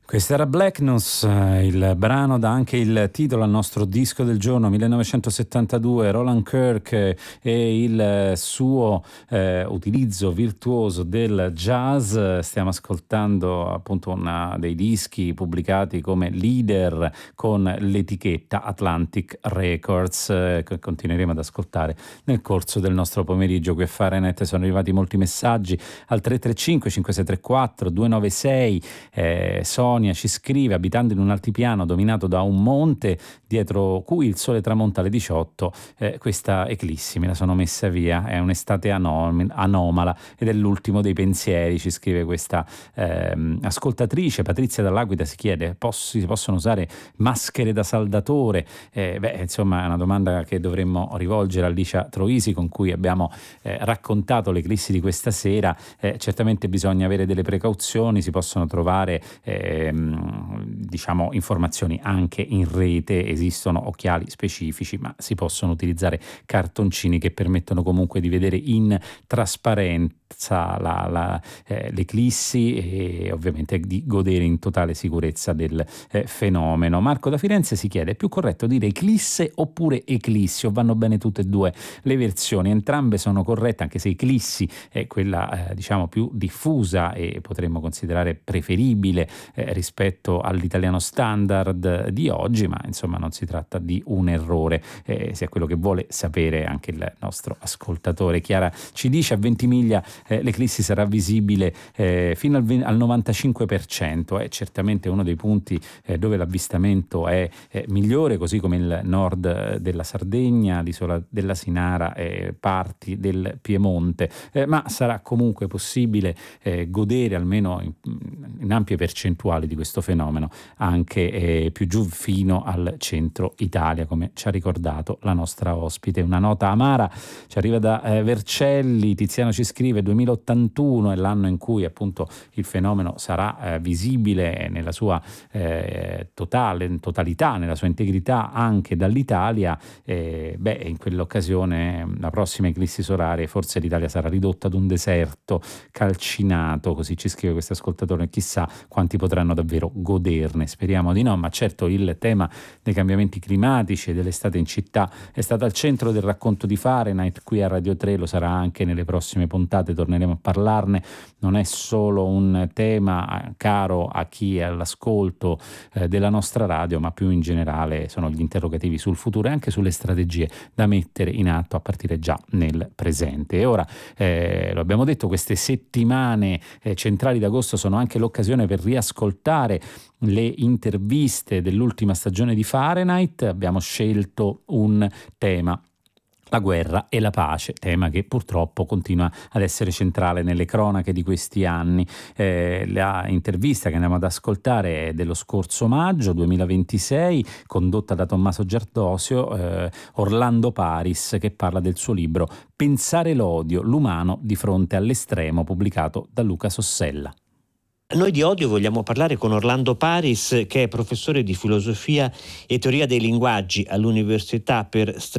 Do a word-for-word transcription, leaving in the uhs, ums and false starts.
Questa era Blackness, eh, il brano dà anche il titolo al nostro disco del giorno, millenovecentosettantadue, Roland Kirk eh, e il eh, suo eh, utilizzo virtuoso del jazz. Stiamo ascoltando appunto una dei dischi pubblicati come leader con l'etichetta Atlantic Records, eh, che continueremo ad ascoltare nel corso del nostro pomeriggio qui a Fahrenheit. Sono arrivati molti messaggi al tre tre cinque cinque sei tre quattro due nove sei. eh, Sonia ci scrive: abitando in un altipiano dominato da un monte dietro cui il sole tramonta alle diciotto, eh, questa eclissi me la sono messa via, è un'estate anom- anomala ed è l'ultimo dei pensieri, ci scrive questa ehm, ascoltatrice. Patrizia dall'Aquila si chiede: poss- si possono usare maschere da saldatore? Eh, beh, insomma, è una domanda che dovremmo rivolgere a Licia Troisi, con cui abbiamo eh, raccontato l'eclissi di questa sera. Eh, certamente bisogna avere delle precauzioni, si possono trovare eh, diciamo informazioni anche in rete, esistono occhiali specifici, ma si possono utilizzare cartoncini che permettono comunque di vedere in trasparenza la, la, eh, l'eclissi e ovviamente di godere in totale sicurezza del eh, fenomeno. Marco da Firenze si chiede: è più corretto dire eclisse oppure eclissi, o vanno bene tutte e due le versioni? Entrambe sono corrette, anche se eclissi è quella eh, diciamo più diffusa e potremmo considerare preferibile eh, rispetto all'italiano standard di oggi, ma insomma non si tratta di un errore, eh, se è quello che vuole sapere anche il nostro ascoltatore. Chiara ci dice: a Ventimiglia eh, l'eclissi sarà visibile eh, fino al, al novantacinque per cento, è certamente uno dei punti eh, dove l'avvistamento è eh, migliore, così come il nord della Sardegna, l'isola della Sinara e parti del Piemonte, eh, ma sarà comunque possibile eh, godere almeno in, in ampie percentuali di questo fenomeno anche eh, più giù fino al centro Italia, come ci ha ricordato la nostra ospite. Una nota amara ci arriva da eh, Vercelli. Tiziano ci scrive: duemilaottantuno è l'anno in cui appunto il fenomeno sarà eh, visibile nella sua eh, totale totalità, nella sua integrità anche dall'Italia. Eh, beh, in quell'occasione, la prossima eclissi solare, forse l'Italia sarà ridotta ad un deserto calcinato, così ci scrive questo ascoltatore. Chissà quanti potranno davvero goderne, speriamo di no, ma certo il tema dei cambiamenti climatici e dell'estate in città è stato al centro del racconto di Fahrenheit qui a Radio tre, lo sarà anche nelle prossime puntate, torneremo a parlarne. Non è solo un tema caro a chi è all'ascolto eh, della nostra radio, ma più in generale sono gli interrogativi sul futuro e anche sulle strategie da mettere in atto a partire già nel presente. E ora, eh, lo abbiamo detto, queste settimane eh, centrali d'agosto sono anche l'occasione per riascoltare le interviste dell'ultima stagione di Fahrenheit. Abbiamo scelto un tema: la guerra e la pace, tema che purtroppo continua ad essere centrale nelle cronache di questi anni. Eh, la intervista che andiamo ad ascoltare è dello scorso maggio duemilaventisei, condotta da Tommaso Giardosio, eh, Orlando Paris, che parla del suo libro Pensare l'odio, l'umano di fronte all'estremo, pubblicato da Luca Sossella. Noi di odio vogliamo parlare con Orlando Paris, che è professore di filosofia e teoria dei linguaggi all'Università per